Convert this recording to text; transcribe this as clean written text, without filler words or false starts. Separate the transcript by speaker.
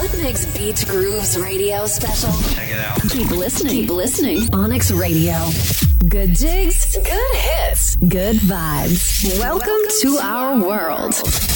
Speaker 1: Good Mix Beach Grooves radio special.
Speaker 2: Check it out.
Speaker 1: Keep listening. Keep listening. Onyx Radio. Good jigs, good hits, good vibes. Welcome to our world.